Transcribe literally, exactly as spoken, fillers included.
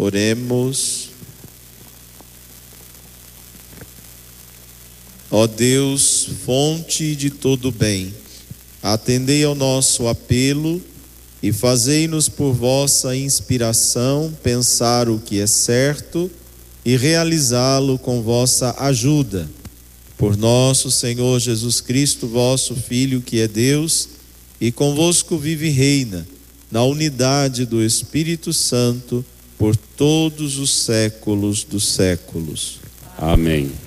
Oremos. Ó Deus, fonte de todo bem, atendei ao nosso apelo e fazei-nos por vossa inspiração pensar o que é certo e realizá-lo com vossa ajuda. Por nosso Senhor Jesus Cristo, vosso Filho, que é Deus, e convosco vive e reina, na unidade do Espírito Santo, por todos os séculos dos séculos. Amém.